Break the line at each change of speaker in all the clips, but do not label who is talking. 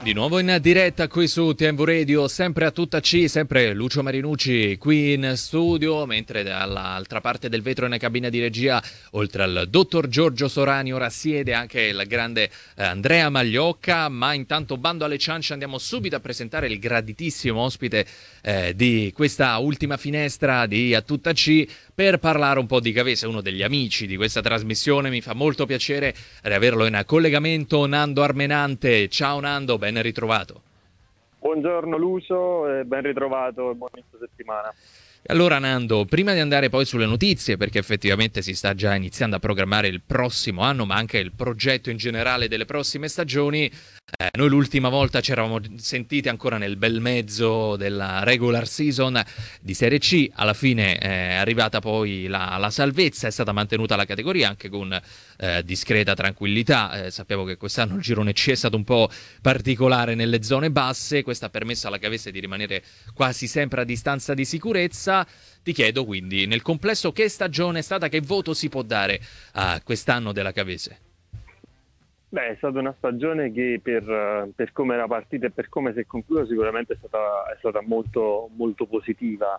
Di nuovo in diretta qui su TMV Radio, sempre a tutta C, sempre Lucio Marinucci qui in studio, mentre dall'altra parte del vetro nella cabina di regia, oltre al dottor Giorgio Sorani, ora siede anche il grande Andrea Magliocca, ma intanto bando alle ciance, andiamo subito a presentare il graditissimo ospite di questa ultima finestra di A Tutta C per parlare un po' di Cavese, uno degli amici di questa trasmissione. Mi fa molto piacere averlo in collegamento, Nando Armenante. Ciao Nando, ben ritrovato.
Buongiorno Lucio, ben ritrovato e buon inizio settimana.
Allora Nando, prima di andare poi sulle notizie, perché effettivamente si sta già iniziando a programmare il prossimo anno, ma anche il progetto in generale delle prossime stagioni, noi l'ultima volta ci eravamo sentiti ancora nel bel mezzo della regular season di Serie C, alla fine è arrivata poi la salvezza, è stata mantenuta la categoria anche con discreta tranquillità. Sappiamo che quest'anno il girone C è stato un po' particolare nelle zone basse, questo ha permesso alla Cavese di rimanere quasi sempre a distanza di sicurezza. Ti chiedo quindi, nel complesso, che stagione è stata, che voto si può dare a quest'anno della Cavese?
Beh, è stata una stagione che per come era partita e per come si è conclusa sicuramente è stata molto, molto positiva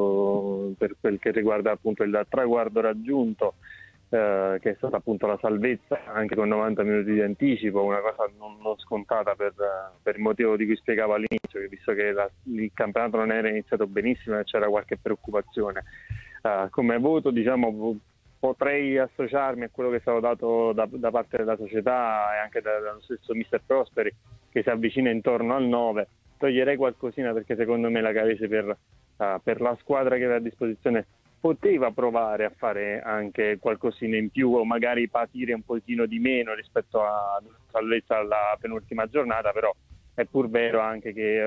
per quel che riguarda appunto il traguardo raggiunto, che è stata appunto la salvezza anche con 90 minuti di anticipo, una cosa non scontata per il motivo di cui spiegavo all'inizio, visto che il campionato non era iniziato benissimo e c'era qualche preoccupazione. Come voto, diciamo, potrei associarmi a quello che è stato dato da parte della società e anche dallo stesso mister Prosperi, che si avvicina intorno al 9. Toglierei qualcosina perché secondo me la Cavese per la squadra che aveva a disposizione poteva provare a fare anche qualcosina in più o magari patire un pochino di meno rispetto a salvezza alla penultima giornata, però è pur vero anche che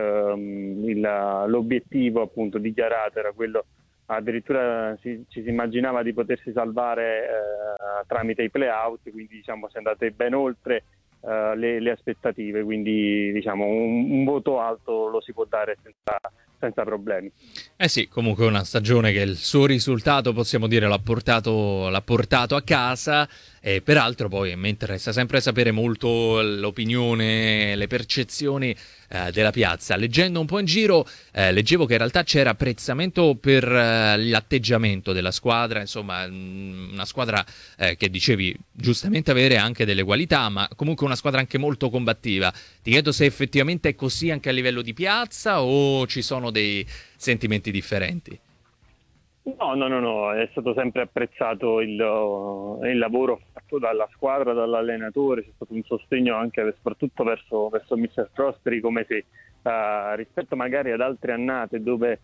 l'obiettivo appunto dichiarato era quello, addirittura ci si immaginava di potersi salvare tramite i play-out, quindi diciamo si è andate ben oltre le aspettative, quindi diciamo un voto alto lo si può dare senza problemi.
Eh sì, comunque una stagione che il suo risultato, possiamo dire, l'ha portato a casa, e peraltro poi mi interessa sempre sapere molto l'opinione, le percezioni della piazza. Leggendo un po' in giro, leggevo che in realtà c'era apprezzamento per l'atteggiamento della squadra, insomma una squadra che dicevi giustamente avere anche delle qualità, ma comunque una squadra anche molto combattiva. Ti chiedo se effettivamente è così anche a livello di piazza o ci sono dei sentimenti differenti.
No, è stato sempre apprezzato il lavoro fatto dalla squadra, dall'allenatore, c'è stato un sostegno anche soprattutto verso mister Prosperi, come se rispetto magari ad altre annate dove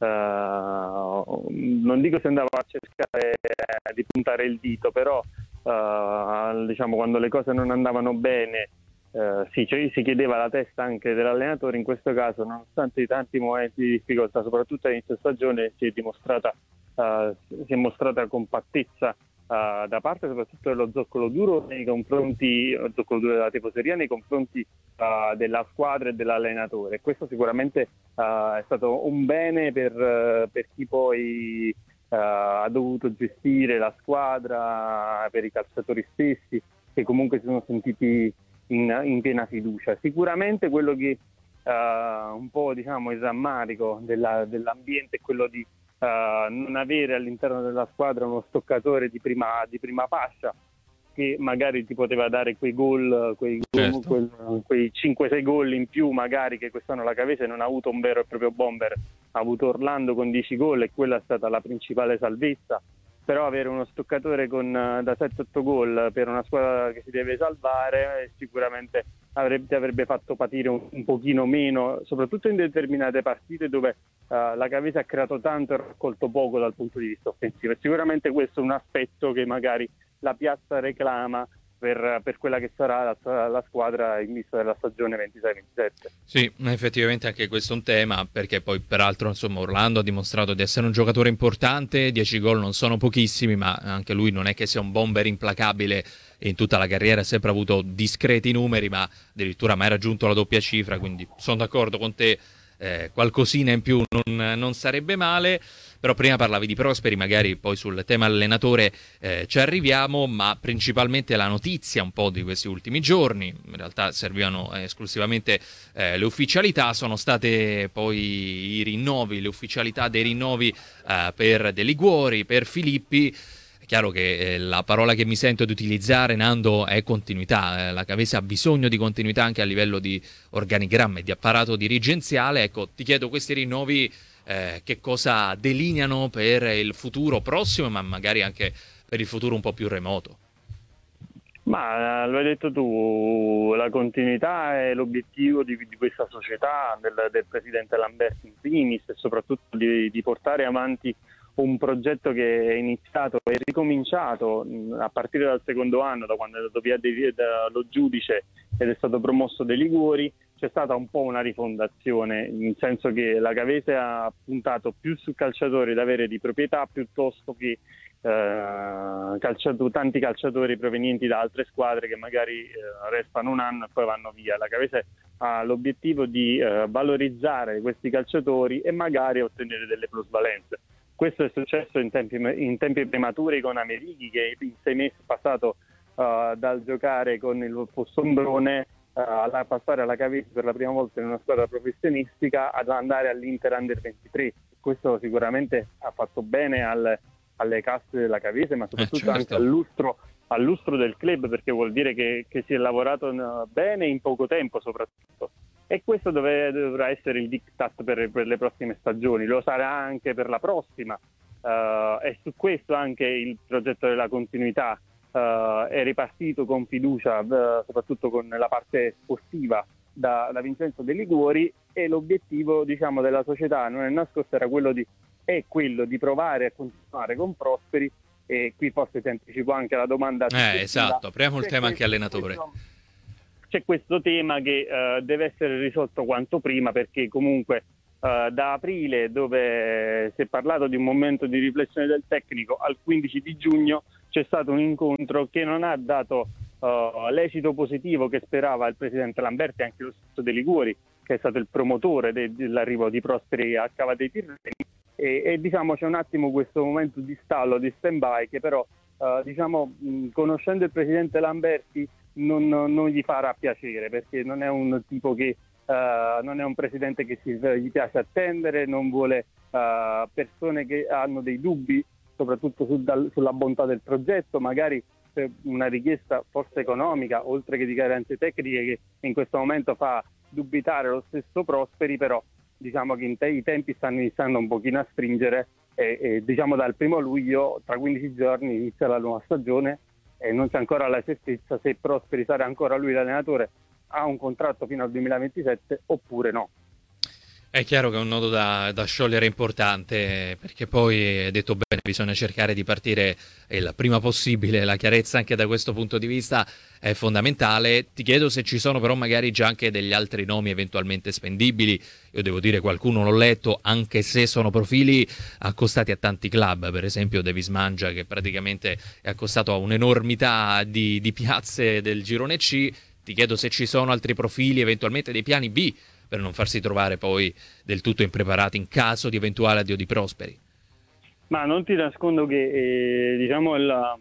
non dico si andava a cercare di puntare il dito, però diciamo quando le cose non andavano bene si chiedeva la testa anche dell'allenatore. In questo caso, nonostante i tanti momenti di difficoltà, soprattutto all'inizio stagione, si è mostrata compattezza da parte soprattutto dello zoccolo duro della tifoseria nei confronti della squadra e dell'allenatore. Questo sicuramente è stato un bene per chi poi ha dovuto gestire la squadra, per i calciatori stessi, che comunque si sono sentiti in piena fiducia. Sicuramente quello che un po' diciamo il rammarico dell'ambiente è quello di non avere all'interno della squadra uno stoccatore di prima fascia che magari ti poteva dare quei gol, quei 5-6 gol in più magari che quest'anno la Cavese non ha avuto un vero e proprio bomber, ha avuto Orlando con 10 gol e quella è stata la principale salvezza. Però avere uno stoccatore da 7-8 gol per una squadra che si deve salvare sicuramente ti avrebbe fatto patire un pochino meno, soprattutto in determinate partite dove la Cavese ha creato tanto e raccolto poco dal punto di vista offensivo. E sicuramente questo è un aspetto che magari la piazza reclama per quella che sarà la squadra in vista della stagione 26-27.
Sì, effettivamente anche questo è un tema, perché poi peraltro insomma Orlando ha dimostrato di essere un giocatore importante, 10 gol non sono pochissimi, ma anche lui non è che sia un bomber implacabile, in tutta la carriera ha sempre avuto discreti numeri, ma addirittura mai raggiunto la doppia cifra, quindi sono d'accordo con te. qualcosina in più non sarebbe male. Però prima parlavi di Prosperi, magari poi sul tema allenatore ci arriviamo, ma principalmente la notizia un po' di questi ultimi giorni, in realtà servivano esclusivamente le ufficialità, sono state poi i rinnovi, le ufficialità dei rinnovi per De Liguori, per Filippi. È chiaro che la parola che mi sento di utilizzare, Nando, è continuità. La Cavese ha bisogno di continuità anche a livello di organigramma e di apparato dirigenziale. Ecco, ti chiedo questi rinnovi che cosa delineano per il futuro prossimo, ma magari anche per il futuro un po' più remoto.
Ma lo hai detto tu, la continuità è l'obiettivo di questa società, del presidente Lamberti in primis, e soprattutto di portare avanti un progetto che è iniziato e ricominciato a partire dal secondo anno, da quando è andato via lo giudice ed è stato promosso De Liguori. C'è stata un po' una rifondazione, nel senso che la Cavese ha puntato più su calciatori da avere di proprietà piuttosto che tanti calciatori provenienti da altre squadre che magari restano un anno e poi vanno via. La Cavese ha l'obiettivo di valorizzare questi calciatori e magari ottenere delle plusvalenze. Questo è successo in tempi prematuri con Amerighi, che in 6 mesi è passato dal giocare con il Fossombrone a passare alla Cavese per la prima volta in una squadra professionistica ad andare all'Inter Under 23. Questo sicuramente ha fatto bene alle casse della Cavese, ma soprattutto anche al lustro del club, perché vuol dire che si è lavorato bene in poco tempo soprattutto. E questo dovrà essere il diktat per le prossime stagioni, lo sarà anche per la prossima. E su questo anche il progetto della continuità è ripartito con fiducia, soprattutto con la parte sportiva da Vincenzo De Liguori, e l'obiettivo, diciamo, della società non è nascosto, è quello di provare a continuare con Prosperi. E qui forse ti anticipo anche la domanda.
Esatto, apriamo il tema anche allenatore.
C'è questo tema che deve essere risolto quanto prima, perché comunque da aprile, dove si è parlato di un momento di riflessione del tecnico, al 15 di giugno c'è stato un incontro che non ha dato l'esito positivo che sperava il presidente Lamberti e anche lo stesso De Liguori, che è stato il promotore dell'arrivo di Prosperi a Cava dei Tirreni, e diciamo c'è un attimo questo momento di stallo, di stand-by, che però conoscendo il presidente Lamberti non gli farà piacere, perché non è un tipo che non è un presidente che gli piace attendere, non vuole persone che hanno dei dubbi soprattutto sulla bontà del progetto, magari per una richiesta forse economica oltre che di garanzie tecniche, che in questo momento fa dubitare lo stesso Prosperi. Però diciamo che i tempi stanno iniziando un pochino a stringere e diciamo dal 1 luglio, tra 15 giorni, inizia la nuova stagione e non c'è ancora la certezza se Prosperi sarà ancora lui l'allenatore, ha un contratto fino al 2027 oppure no.
È chiaro che è un nodo da sciogliere importante, perché poi, è detto bene, bisogna cercare di partire il prima possibile, la chiarezza anche da questo punto di vista è fondamentale. Ti chiedo se ci sono però magari già anche degli altri nomi eventualmente spendibili. Io devo dire qualcuno l'ho letto, anche se sono profili accostati a tanti club, per esempio Davis Mangia, che praticamente è accostato a un'enormità di piazze del girone C. Ti chiedo se ci sono altri profili, eventualmente dei piani B, per non farsi trovare poi del tutto impreparati in caso di eventuale addio di Prosperi.
Ma non ti nascondo che diciamo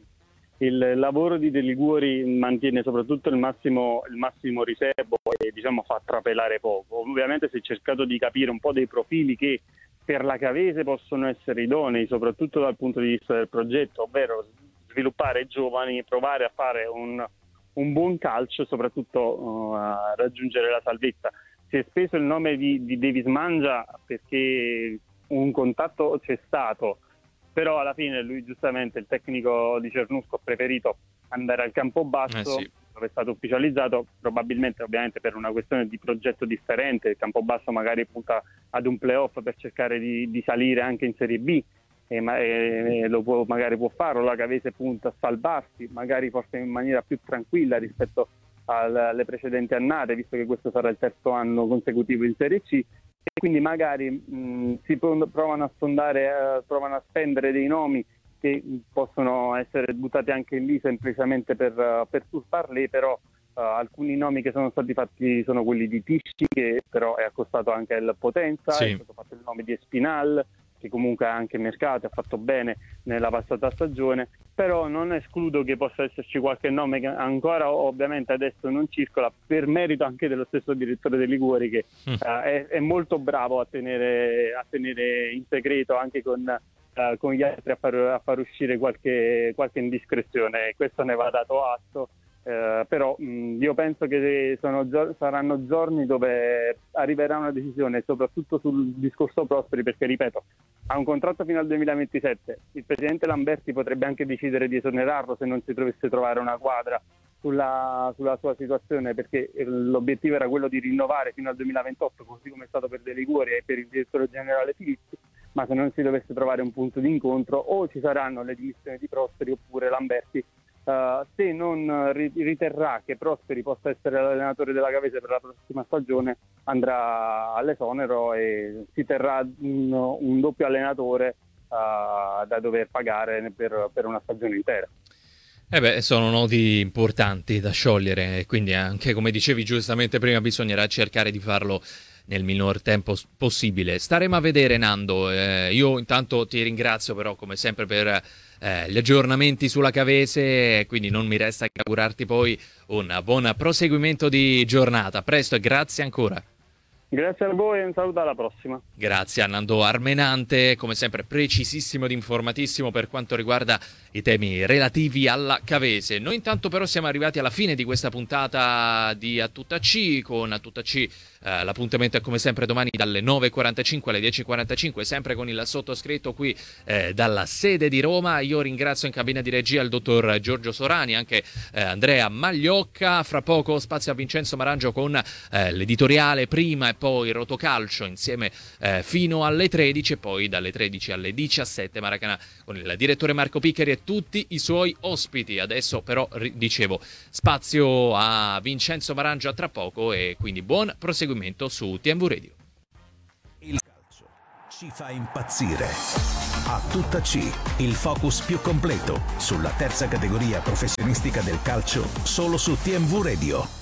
il lavoro di De Liguori mantiene soprattutto il massimo riservo e diciamo fa trapelare poco. Ovviamente si è cercato di capire un po' dei profili che per la Cavese possono essere idonei, soprattutto dal punto di vista del progetto, ovvero sviluppare giovani, provare a fare un buon calcio, soprattutto a raggiungere la salvezza. Si è speso il nome di Davis Mangia perché un contatto c'è stato, però alla fine lui, giustamente, il tecnico di Cernusco, ha preferito andare al Campobasso,
Sì.
dove è stato ufficializzato, probabilmente ovviamente per una questione di progetto differente. Il Campobasso magari punta ad un playoff per cercare di salire anche in Serie B, e magari può farlo. La Cavese punta a salvarsi, magari forse in maniera più tranquilla rispetto alle precedenti annate, visto che questo sarà il 3° anno consecutivo in Serie C, e quindi magari provano a spendere dei nomi che possono essere buttati anche lì semplicemente per surfarli, però Alcuni nomi che sono stati fatti sono quelli di Tisci, che però è accostato anche al Potenza,
Sì.
è stato fatto il nome di Espinal, che comunque ha anche mercato, ha fatto bene nella passata stagione, però non escludo che possa esserci qualche nome che ancora ovviamente adesso non circola, per merito anche dello stesso direttore dei Liguori, che è molto bravo a tenere in segreto anche con gli altri a far uscire qualche indiscrezione. Questo ne va dato atto. Però io penso che saranno giorni dove arriverà una decisione, soprattutto sul discorso Prosperi, perché ripeto, ha un contratto fino al 2027, il presidente Lamberti potrebbe anche decidere di esonerarlo se non si dovesse trovare una quadra sulla sua situazione, perché l'obiettivo era quello di rinnovare fino al 2028, così come è stato per De Liguori e per il direttore generale Filippi, ma se non si dovesse trovare un punto di incontro, o ci saranno le dimissioni di Prosperi oppure Lamberti, se non riterrà che Prosperi possa essere l'allenatore della Gavese per la prossima stagione, andrà all'esonero e si terrà un doppio allenatore da dover pagare per una stagione intera.
Sono nodi importanti da sciogliere, quindi anche, come dicevi giustamente prima, bisognerà cercare di farlo nel minor tempo possibile. Staremo a vedere, Nando. Io intanto ti ringrazio però come sempre per gli aggiornamenti sulla Cavese, quindi non mi resta che augurarti poi un buon proseguimento di giornata. A presto e grazie ancora.
Grazie a voi e un saluto alla prossima.
Grazie a Nando Armenante, come sempre precisissimo ed informatissimo per quanto riguarda i temi relativi alla Cavese. Noi intanto però siamo arrivati alla fine di questa puntata di A Tutta C, con A Tutta C l'appuntamento è come sempre domani dalle 9.45 alle 10.45, sempre con il sottoscritto qui dalla sede di Roma. Io ringrazio in cabina di regia il dottor Giorgio Sorani, anche Andrea Magliocca. Fra poco spazio a Vincenzo Marangio con l'editoriale prima e poi Rotocalcio insieme fino alle 13 e poi dalle 13 alle 17 Maracanã con il direttore Marco Piccheri e tutti i suoi ospiti. Adesso però dicevo spazio a Vincenzo Marangio tra poco e quindi buon proseguimento su TMV Radio.
Il calcio ci fa impazzire. A Tutta C, il focus più completo sulla terza categoria professionistica del calcio solo su TMV Radio.